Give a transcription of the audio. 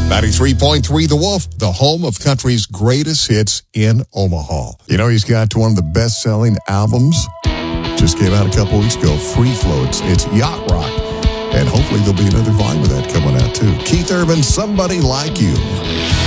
93.3 The Wolf, the home of country's greatest hits in Omaha. You know, he's got one of the best-selling albums. Just came out a couple weeks ago, Free Flow. It's yacht rock. And hopefully there'll be another volume of that coming out, too. Keith Urban, Somebody Like You.